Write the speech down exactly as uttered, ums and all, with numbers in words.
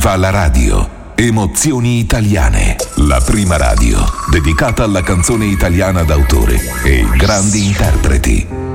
Viva la radio! Emozioni italiane, la prima radio dedicata alla canzone italiana d'autore e grandi interpreti.